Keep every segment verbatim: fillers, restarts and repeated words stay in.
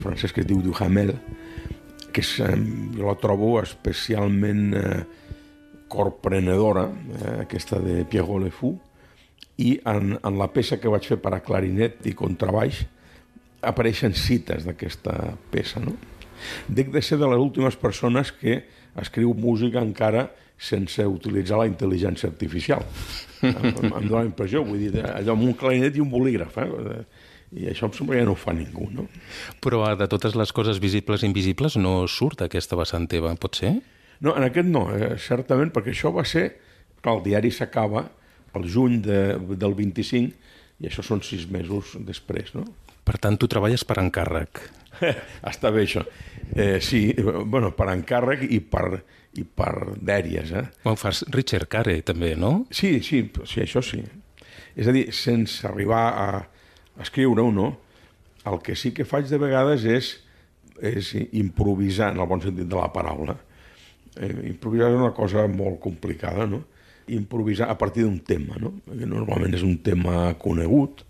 francès que es diu Duhamel, que és, eh, jo la trobo especialment eh, corprenedora, eh, aquesta de Pierrot Le Fou, i en, en la peça que vaig fer per a clarinet i contrabaix apareixen cites d'aquesta peça, no? Dic de ser de les últimes persones que escriu música encara sense utilitzar la intel·ligència artificial. Em, em dóna la impressió, vull dir, allò amb un clarinet i un bolígraf, eh? I això em sembla que ja no ho fa ningú, no? Però de totes les coses visibles i invisibles no surt aquesta vessant teva, pot ser? No, en aquest no, eh, certament, perquè això va ser que el diari s'acaba el juny de, del vint-i-cinc i això són sis mesos després, no? Per tant, tu treballes per encàrrec. Està bé, això. Eh, sí, bueno, per encàrrec i per, i per dèries, eh? Ho fas Richard Carey, també, no? Sí, sí, sí, això sí. És a dir, sense arribar a escriure-ho, no? El que sí que faig de vegades és, és improvisar, en el bon sentit de la paraula. Eh, improvisar és una cosa molt complicada, no? Improvisar a partir d'un tema, no? Perquè normalment és un tema conegut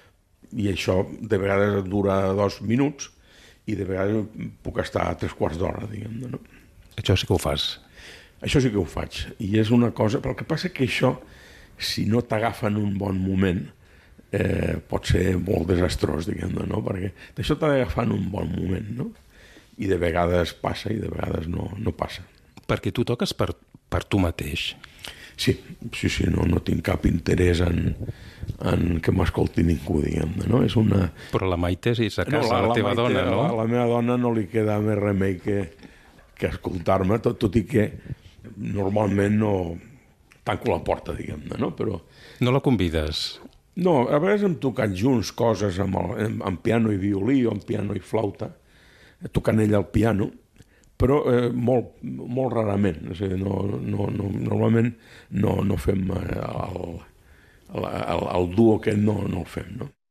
i això de vegades dura dos minuts i de vegades puc estar a tres quarts d'hora, diguem-ne, no? Això sí que ho fas. Això sí que ho faig. I és una cosa... Però el que passa que això, si no t'agafa en un bon moment, eh, pot ser molt desastrós, diguem-ne, no? Perquè això t'ha d'agafar en un bon moment, no? I de vegades passa i de vegades no, no passa. Perquè tu toques per, per tu mateix. Sí, sí, sí, no, no tinc cap interès en, en que m'escolti ningú, diguem-ne, no? És una... Però la Maite és a casa, no, la, la, la teva Maite, dona, no? A la, la meva dona no li queda més remei que, que escoltar-me, tot, tot i que normalment no tanco la porta, diguem-ne, no? Però... No la convides? No, a vegades hem tocat junts coses amb, el, amb piano i violí o amb piano i flauta, tocant ella el piano, però eh, molt, molt rarament. És a dir, no, no, no, normalment no, no fem el, el, el, el duo aquest, no, no el fem, no?